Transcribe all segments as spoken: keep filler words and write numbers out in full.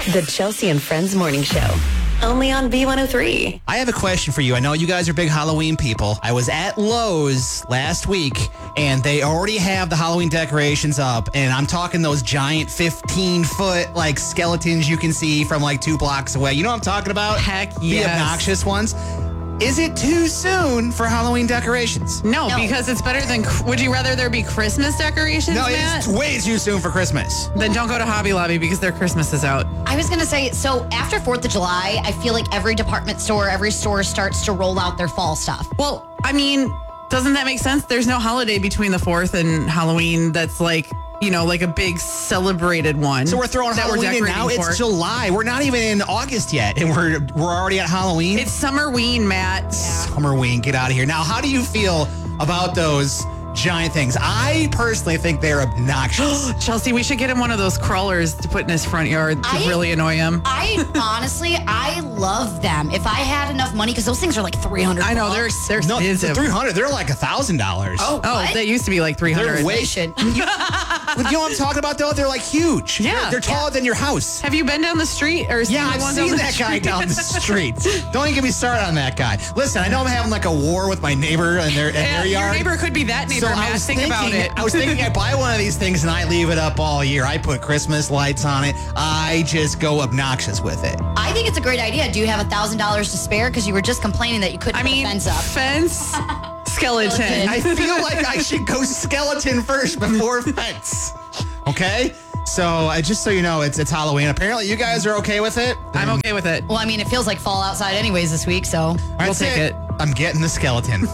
The Chelsea and Friends Morning Show. Only on B one oh three. I have a question for you. I know you guys are big Halloween people. I was at Lowe's last week, and they already have the Halloween decorations up, and I'm talking those giant fifteen-foot, like, skeletons you can see from, like, two blocks away. You know what I'm talking about? Heck The yes. obnoxious ones. Is it too soon for Halloween decorations? No, No. because it's better than... Would you rather there be Christmas decorations, No, Matt? it's way too soon for Christmas. Then don't go to Hobby Lobby because their Christmas is out. I was going to say, so after fourth of July, I feel like every department store, every store starts to roll out their fall stuff. Well, I mean, doesn't that make sense? There's no holiday between the fourth and Halloween that's like, you know, like a big celebrated one. So we're throwing that we're Halloween in decorating now. for. It's July. We're not even in August yet, and we're we're already at Halloween. It's Summerween, Matt. Summerween. Get out of here. Now, how do you feel about those giant things? I personally think they're obnoxious. Chelsea, we should get him one of those crawlers to put in his front yard to I- really annoy him. I honestly, I love them. If I had enough money, because those things are like three hundred I know, they're, bucks. they're No, expensive. three hundred. They're like one thousand dollars. Oh, Oh, what? that used to be like three hundred. They're way... Inflation. you, you know what I'm talking about, though? They're like huge. Yeah. They're, they're taller than your house. Have you been down the street or seen Yeah, the I've one down seen the that guy street? down the street. Don't even get me started on that guy. Listen, I know I'm having like a war with my neighbor and their, and Yeah, their your yard. neighbor could be that neighbor, So I Matt. was Think thinking, about it. I was thinking I buy one of these things and I leave it up all year. I put Christmas lights on it. I just go obnoxious with it. I think it's a great idea. Do you have a thousand dollars to spare? Because you were just complaining that you couldn't I put mean, a fence up. fence, skeleton. I feel like I should go skeleton first before fence. Okay? So uh, just so you know, it's it's Halloween. Apparently you guys are okay with it. I'm okay with it. Well, I mean, it feels like fall outside anyways this week, so. All right, We'll that's take it. I'm getting the skeleton.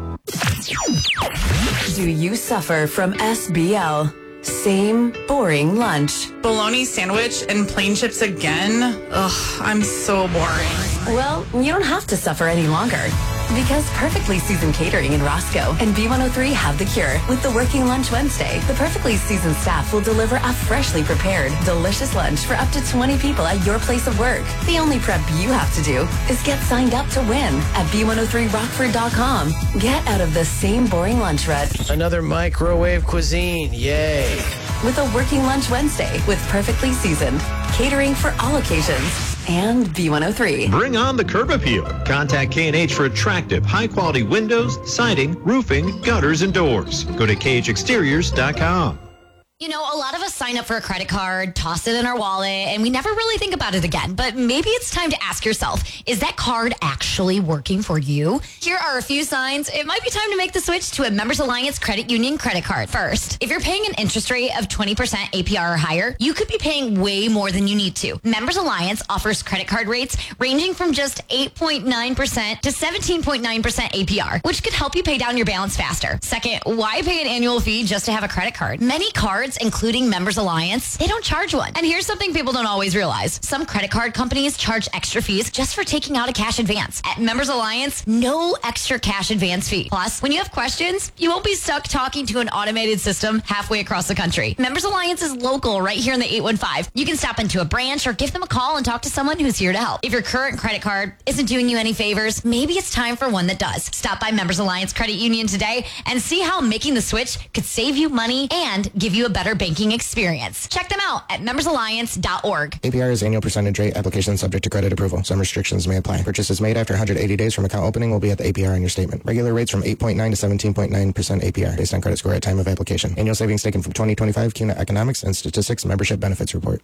Do you suffer from S B L? Same boring lunch. Bologna sandwich and plain chips again? Ugh, I'm so boring. Well, you don't have to suffer any longer. Because Perfectly Seasoned Catering in Roscoe and B one oh three have the cure. With the Working Lunch Wednesday, the Perfectly Seasoned staff will deliver a freshly prepared, delicious lunch for up to twenty people at your place of work. The only prep you have to do is get signed up to win at B one oh three rockford dot com. Get out of the same boring lunch rut Another microwave cuisine. Yay. with a Working Lunch Wednesday with Perfectly Seasoned. Catering for all occasions. And B one oh three. Bring on the curb appeal. Contact K and H for attractive, high-quality windows, siding, roofing, gutters, and doors. Go to K H exteriors dot com. You know, a lot of us sign up for a credit card, toss it in our wallet, and we never really think about it again. But maybe it's time to ask yourself, is that card actually working for you? Here are a few signs. It might be time to make the switch to a Members Alliance Credit Union credit card. First, if you're paying an interest rate of twenty percent A P R or higher, you could be paying way more than you need to. Members Alliance offers credit card rates ranging from just eight point nine percent to seventeen point nine percent A P R, which could help you pay down your balance faster. Second, why pay an annual fee just to have a credit card? Many cards, including Members Alliance, they don't charge one. And here's something people don't always realize. Some credit card companies charge extra fees just for taking out a cash advance. At Members Alliance, no extra cash advance fee. Plus, when you have questions, you won't be stuck talking to an automated system halfway across the country. Members Alliance is local right here in the eight one five. You can stop into a branch or give them a call and talk to someone who's here to help. If your current credit card isn't doing you any favors, maybe it's time for one that does. Stop by Members Alliance Credit Union today and see how making the switch could save you money and give you a better banking experience. Check them out at members alliance dot org. A P R is annual percentage rate. Application subject to credit approval. Some restrictions may apply. Purchases made after one hundred eighty days from account opening will be at the A P R on your statement. Regular rates from eight point nine to seventeen point nine percent A P R based on credit score at time of application. Annual savings taken from twenty twenty-five C U N A Economics and Statistics Membership Benefits Report.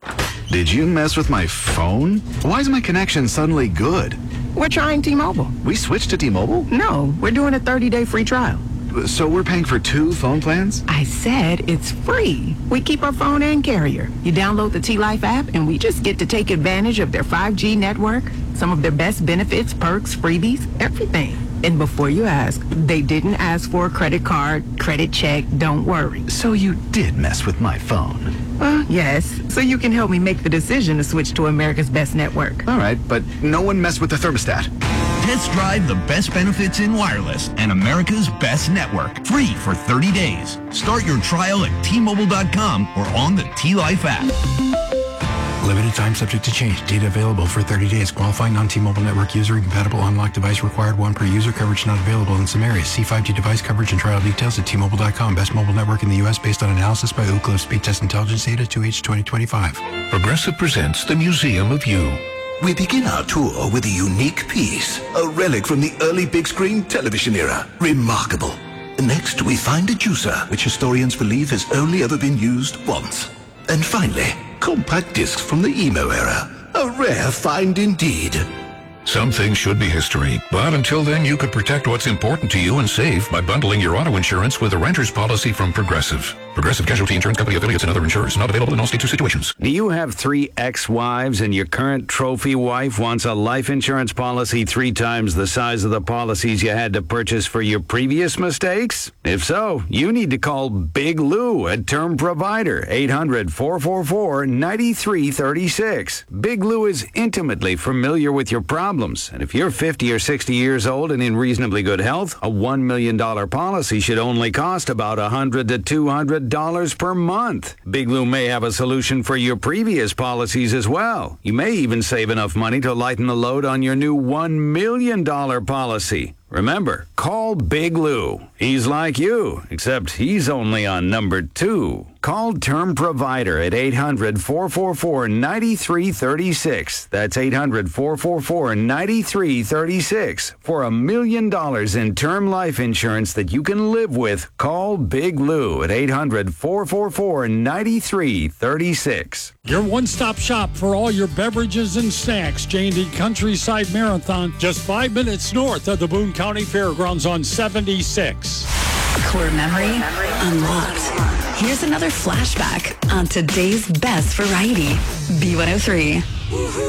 Did you mess with my phone? Why is my connection suddenly good? We're trying T-Mobile. We switched to T-Mobile? No, we're doing a thirty-day free trial. So we're paying for two phone plans? I said it's free. We keep our phone and carrier. You download the T-Life app and we just get to take advantage of their five G network, some of their best benefits, perks, freebies, everything. And before you ask, they didn't ask for a credit card, credit check, don't worry. So you did mess with my phone? Uh, yes, so you can help me make the decision to switch to America's best network. All right, but no one messed with the thermostat. Test drive the best benefits in wireless and America's best network. Free for thirty days. Start your trial at T Mobile dot com or on the T-Life app. Limited time subject to change. Data available for thirty days. Qualifying non-T-Mobile network user. Incompatible unlocked device required. One per user. Coverage not available in some areas. See five G device coverage and trial details at T Mobile dot com. Best mobile network in the U S based on analysis by Ookla Speed Test Intelligence data two H twenty twenty-five. Progressive presents the Museum of You. We begin our tour with a unique piece, a relic from the early big screen television era. Remarkable. Next, we find a juicer, which historians believe has only ever been used once. And finally, compact discs from the emo era. A rare find indeed. Some things should be history, but until then, you could protect what's important to you and save by bundling your auto insurance with a renter's policy from Progressive. Progressive Casualty Insurance Company affiliates and other insurers. Not available in all states or situations. Do you have three ex-wives and your current trophy wife wants a life insurance policy three times the size of the policies you had to purchase for your previous mistakes? If so, you need to call Big Lou at Term Provider, eight hundred, four four four, nine three three six. Big Lou is intimately familiar with your problems, and if you're fifty or sixty years old and in reasonably good health, a one million dollars policy should only cost about one hundred to two hundred dollars per month. Big Lou may have a solution for your previous policies as well. You may even save enough money to lighten the load on your new one million dollars policy. Remember, call Big Lou. He's like you, except he's only on number two. Call Term Provider at eight hundred, four four four, nine three three six. That's eight hundred, four four four, nine three three six. For a million dollars in term life insurance that you can live with, call Big Lou at eight hundred, four four four, nine three three six. Your one-stop shop for all your beverages and snacks. J and D Countryside Marathon, just five minutes north of the Boone County Fairgrounds on seventy-six. Core memory unlocked. Here's another flashback on today's best variety. B one oh three.